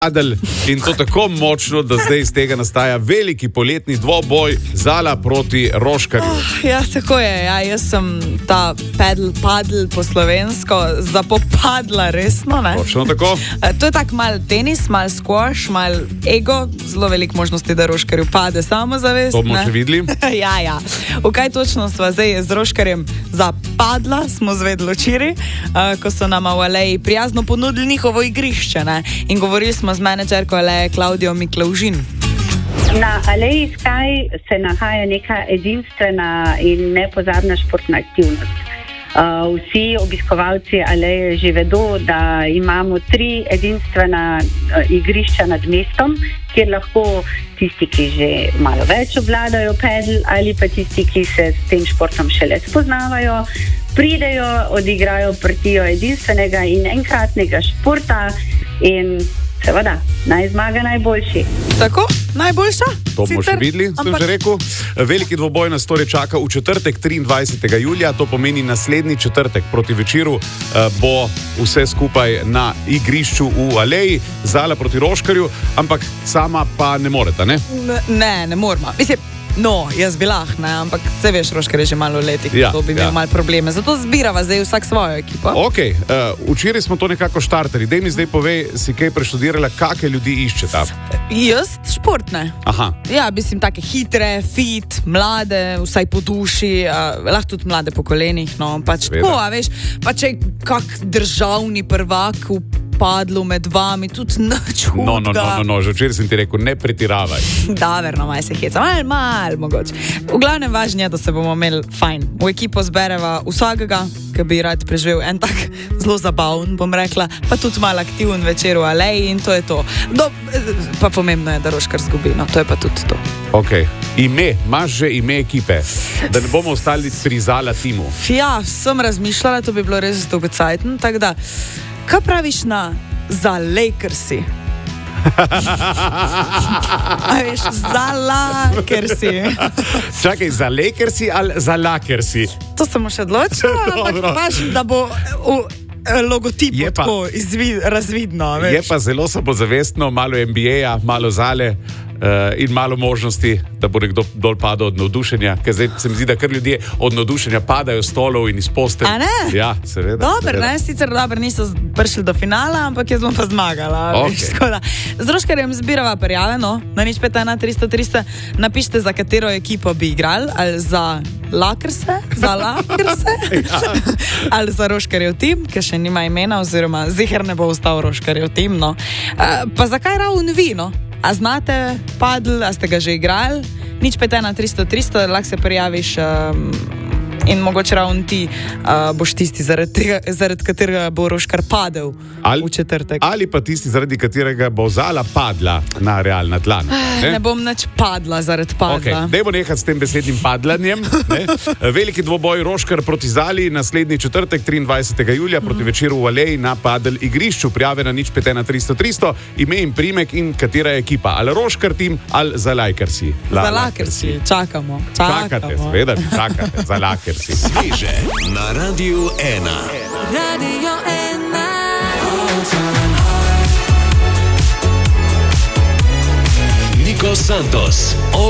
padel in to tako močno, da zdaj iz tega nastaja veliki poletni dvoboj Zala proti Roškarju. Ja, tako je. Ja, jaz sem ta padel po slovensko zapopadla resno. Ne? Točno tako. To je tak mal tenis, mal squash, mal ego, zelo veliko možnosti, da Roškarju pade samozavest. To bomo še videli. Ja. V kaj točno sva zdaj z Roškarjem zapadla, smo zvedeli včeraj, ko so nama v Aleji prijazno ponudili njihovo igrišče, ne? In govorili smo z menedžerko Aleje Klaudijo Miklavžin. Na Aleji Sky se nahaja neka edinstvena in nepozabna športna aktivnost. Vsi obiskovalci Aleje že vedo, da imamo 3 edinstvena igrišča nad mestom, kjer lahko tisti, ki že malo več obvladajo pedal, ali pa tisti, ki se s tem športom šele spoznavajo, pridejo, odigrajo partijo edinstvenega in enkratnega športa in seveda, naj zmaga najboljši. Tako? Najboljša? To bomo še videli, sem že rekel. Veliki dvoboj nas torej čaka v četrtek, 23. julija, to pomeni naslednji četrtek. Proti večeru bo vse skupaj na igrišču v Aleji, Zala proti Roškarju, ampak sama pa ne moreta, ne? Ne moramo. Mislim, jaz bi lahko, ampak se veš, Roškar je že malo letih, to bi imel malo probleme. Zato zbirava zdaj vsak svojo ekipo. Ok, včeraj smo to nekako štartali. Dej mi zdaj povej, si kaj preštudirala, kakšne ljudi iščeta? Jaz športne. Aha. Ja, mislim, take hitre, fit, mlade, vsaj po duši, lahko tudi mlade po kolenih, pač tako, veš, pa če kak državni prvak v padlu med vami, tudi nič hudega. Že včeraj sem ti rekel, ne pretiravaj. Daverno, maj se heca, mal mogoče. V glavnem važnje, da se bomo imeli fajn. V ekipo zbereva vsakega, ki bi rad preživel en tak zelo zabavn, bom rekla, pa tudi mal aktiven večer v Aleji in to je to. Pa pomembno je, da Roškar zgubi, to je pa tudi to. Ok, imaš že ime ekipe, da ne bomo ostali pri Zala timu. Ja, sem razmišljala, to bi bilo res dolgocajten, tako da, kaj praviš na za Lakersi? A veš, za Lakersi. Čakaj, za Lakersi ali za Lakersi? To sem še odločila, ampak paš, da bo logotip tako razvidno. Veš. Je pa zelo samozavestno, malo NBA-ja, malo Zale in malo možnosti, da bo nekdo dol padal od navdušenja, ker zdaj se mi zdi, da kar ljudje od navdušenja padajo stolov in iz postelj. A ne? Ja, seveda. Dober, ne? Sicer dober niso prišli do finala, ampak jaz bom pa zmagala. Okay. Z Roškarjem zbirava prijave, na 051 300 300 napišite, za katero ekipo bi igrali, ali za Lakerse, ali za Roškarjev tim, ki še nima imena, oziroma ziher ne bo ostal Roškarjev tim, Pa zakaj ravno vi, A znate padl, a ste ga že igrali? 051 300 300, lahko se prijaviš in mogoče ravno ti boš tisti, zaradi katerega bo Roškar padel v četrtek. Ali pa tisti, zaradi katerega bo Zala padla na realna tla. Ne bom nič padla zaradi padla. Dajmo nehati s tem besednim padlanjem. Veliki dvoboj Roškar proti Zali, naslednji četrtek, 23. julija, proti večeru v Aleji na padel igrišču. Prijave na 051 300 300, ime in primek in katera je ekipa. Ali Roškar tim, ali za Lakersi. Za Lakersi, čakamo. Čakate, seveda, čakate, za Lakersi. Sviže na Radiu 1. Radio 1. Niko Santos.